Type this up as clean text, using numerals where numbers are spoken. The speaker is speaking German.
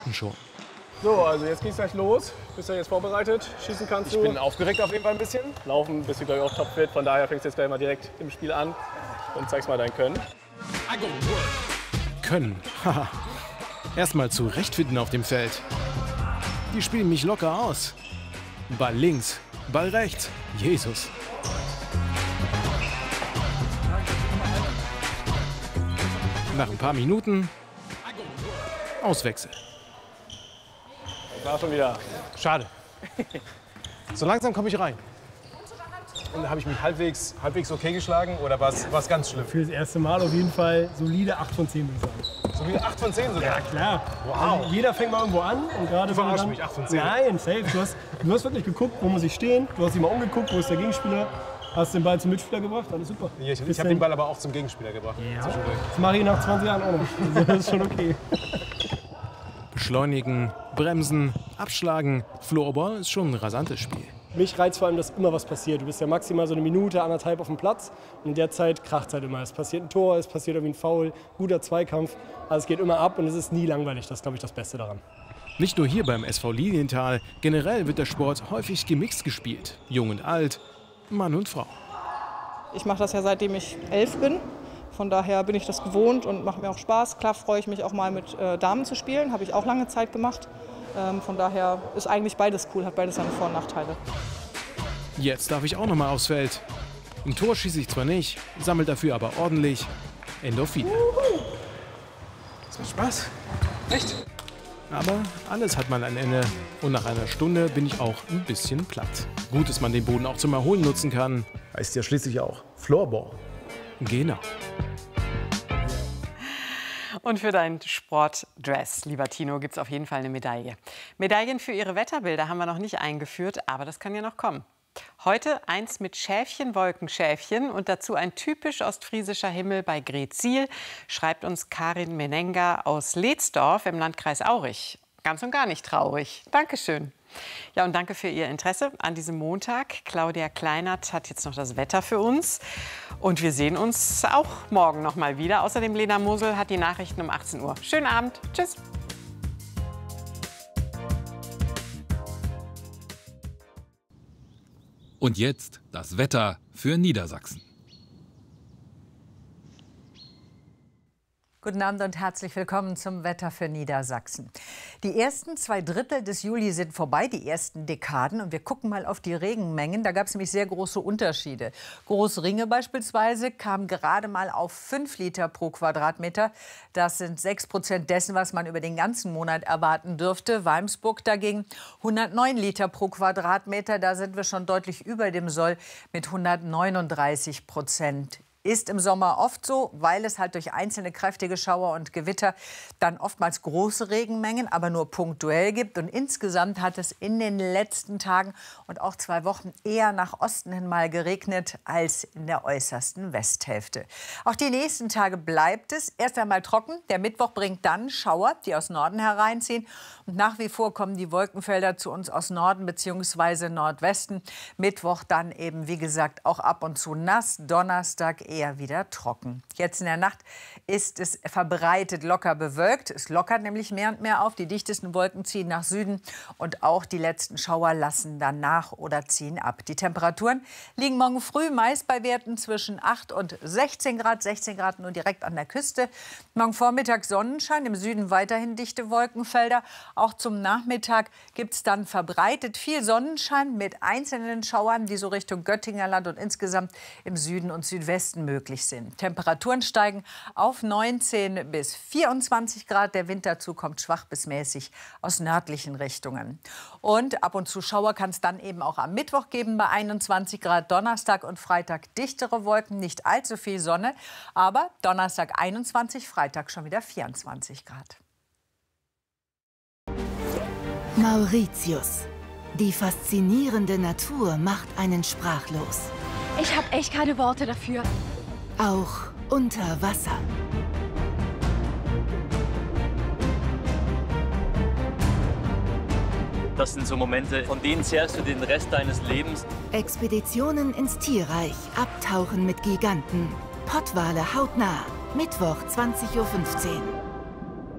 schon. So, also jetzt geht's gleich los. Bist du jetzt vorbereitet? Schießen kannst du? Ich bin aufgeregt auf jeden Fall ein bisschen. Laufen bist du, glaube ich, auch topfit. Von daher fängst du jetzt gleich mal direkt im Spiel an und zeigst mal dein Können. Können. Haha. Erstmal zurechtfinden auf dem Feld. Die spielen mich locker aus. Ball links, Ball rechts. Jesus. Nach ein paar Minuten Auswechsel. Das war schon wieder. Schade. So langsam komme ich rein. Und habe ich mich halbwegs okay geschlagen oder war es ganz schlimm? Für das erste Mal auf jeden Fall solide 8 von 10, würde ich sagen. Solide 8 von 10 sogar? Ja, klar. Wow. Also jeder fängt mal irgendwo an. Und gerade Du verarschst mich, 8 von 10. Nein, safe. Du hast wirklich geguckt, wo muss ich stehen. Du hast dich mal umgeguckt, wo ist der Gegenspieler. Hast den Ball zum Mitspieler gebracht, alles super. Ja, ich habe den Ball aber auch zum Gegenspieler gebracht. Ja. Das mache ich nach 20 Jahren auch noch. Also das ist schon okay. Beschleunigen, bremsen, abschlagen. Floorball ist schon ein rasantes Spiel. Mich reizt vor allem, dass immer was passiert. Du bist ja maximal so eine Minute, anderthalb auf dem Platz. Und in der Zeit kracht es halt immer. Es passiert ein Tor, es passiert irgendwie ein Foul, guter Zweikampf. Also es geht immer ab und es ist nie langweilig. Das ist, glaube ich, das Beste daran. Nicht nur hier beim SV Lilienthal. Generell wird der Sport häufig gemixt gespielt. Jung und alt, Mann und Frau. Ich mache das ja seitdem ich 11 bin. Von daher bin ich das gewohnt und macht mir auch Spaß. Klar freue ich mich auch mal mit Damen zu spielen. Habe ich auch lange Zeit gemacht. Von daher ist eigentlich beides cool, hat beides seine Vor- und Nachteile. Jetzt darf ich auch noch mal aufs Feld. Ein Tor schieße ich zwar nicht, sammelt dafür aber ordentlich Endorphine. Das macht Spaß. Echt? Aber alles hat mal ein Ende. Und nach einer Stunde bin ich auch ein bisschen platt. Gut, dass man den Boden auch zum Erholen nutzen kann. Heißt ja schließlich auch Floorball. Genau. Und für dein Sportdress, lieber Tino, gibt es auf jeden Fall eine Medaille. Medaillen für Ihre Wetterbilder haben wir noch nicht eingeführt, aber das kann ja noch kommen. Heute eins mit Schäfchen, Wolkenschäfchen und dazu ein typisch ostfriesischer Himmel bei Greetsiel, schreibt uns Karin Menenga aus Leetsdorf im Landkreis Aurich. Ganz und gar nicht traurig. Dankeschön. Ja, und danke für Ihr Interesse an diesem Montag. Claudia Kleinert hat jetzt noch das Wetter für uns. Und wir sehen uns auch morgen noch mal wieder. Außerdem Lena Mosel hat die Nachrichten um 18 Uhr. Schönen Abend. Tschüss. Und jetzt das Wetter für Niedersachsen. Guten Abend und herzlich willkommen zum Wetter für Niedersachsen. Die ersten 2/3 des Juli sind vorbei, die ersten Dekaden. Und wir gucken mal auf die Regenmengen. Da gab es nämlich sehr große Unterschiede. Großringe beispielsweise kam gerade mal auf 5 Liter pro Quadratmeter. Das sind 6% dessen, was man über den ganzen Monat erwarten dürfte. Walmsburg dagegen 109 Liter pro Quadratmeter. Da sind wir schon deutlich über dem Soll mit 139%. Ist im Sommer oft so, weil es halt durch einzelne kräftige Schauer und Gewitter dann oftmals große Regenmengen, aber nur punktuell gibt. Und insgesamt hat es in den letzten Tagen und auch 2 Wochen eher nach Osten hin mal geregnet als in der äußersten Westhälfte. Auch die nächsten Tage bleibt es erst einmal trocken. Der Mittwoch bringt dann Schauer, die aus Norden hereinziehen. Und nach wie vor kommen die Wolkenfelder zu uns aus Norden bzw. Nordwesten. Mittwoch dann eben, wie gesagt, auch ab und zu nass. Donnerstag eher wieder trocken. Jetzt in der Nacht ist es verbreitet locker bewölkt. Es lockert nämlich mehr und mehr auf. Die dichtesten Wolken ziehen nach Süden und auch die letzten Schauer lassen dann nach oder ziehen ab. Die Temperaturen liegen morgen früh meist bei Werten zwischen 8 und 16 Grad. 16 Grad nur direkt an der Küste. Morgen Vormittag Sonnenschein, im Süden weiterhin dichte Wolkenfelder. Auch zum Nachmittag gibt es dann verbreitet viel Sonnenschein mit einzelnen Schauern, die so Richtung Göttingerland und insgesamt im Süden und Südwesten möglich sind. Temperaturen steigen auf 19 bis 24 Grad. Der Wind dazu kommt schwach bis mäßig aus nördlichen Richtungen. Und ab und zu Schauer kann es dann eben auch am Mittwoch geben bei 21 Grad. Donnerstag und Freitag dichtere Wolken, nicht allzu viel Sonne. Aber Donnerstag 21, Freitag schon wieder 24 Grad. Mauritius. Die faszinierende Natur macht einen sprachlos. Ich habe echt keine Worte dafür. Auch unter Wasser. Das sind so Momente, von denen zehrst du den Rest deines Lebens. Expeditionen ins Tierreich, Abtauchen mit Giganten. Pottwale hautnah. Mittwoch 20:15 Uhr.